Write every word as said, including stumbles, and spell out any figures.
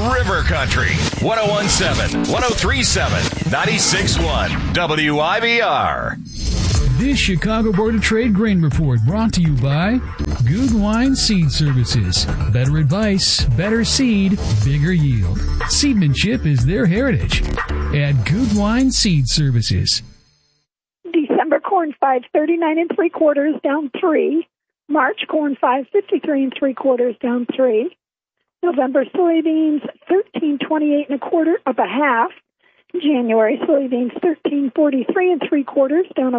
River Country. ten seventeen, ten thirty-seven, ninety-six point one W I B R. This Chicago Board of Trade Grain Report brought to you by Guggenwein Seed Services. Better advice, better seed, bigger yield. Seedmanship is their heritage at Guggenwein Seed Services. December corn five thirty-nine and three quarters down three. March corn five fifty-three and three quarters down three. November soybeans thirteen twenty-eight and a quarter, up a half. January soybeans thirteen forty-three and three quarters, down a